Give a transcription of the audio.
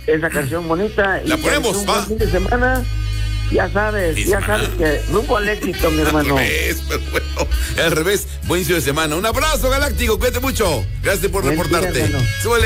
esa canción bonita. La ponemos, un va. buen fin de semana. Ya sabes que rumbo al éxito, mi hermano. Al revés, buen inicio de semana. Un abrazo galáctico, cuídate mucho. Gracias por reportarte. Súbele.